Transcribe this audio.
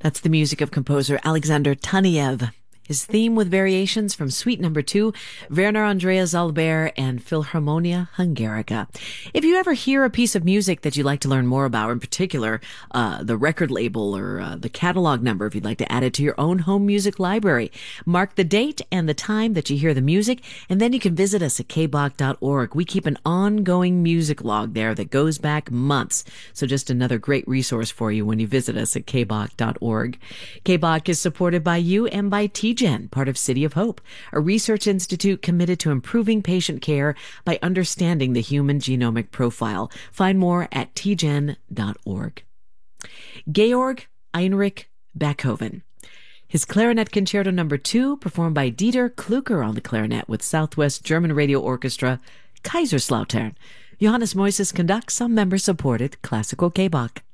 That's the music of composer Alexander Taneyev. His theme with variations from Suite No. 2, Werner Andreas Albert, and Philharmonia Hungarica. If you ever hear a piece of music that you'd like to learn more about, in particular, the record label or the catalog number, if you'd like to add it to your own home music library, mark the date and the time that you hear the music, and then you can visit us at kbach.org. We keep an ongoing music log there that goes back months. So just another great resource for you when you visit us at kbach.org. KBach is supported by you and by TGen, part of City of Hope, a research institute committed to improving patient care by understanding the human genomic profile. Find more at tgen.org. Georg Heinrich Backhoven. His Clarinet Concerto No. 2, performed by Dieter Klucker on the clarinet with Southwest German Radio Orchestra, Kaiserslautern. Johannes Moises conducts on member-supported classical KBach.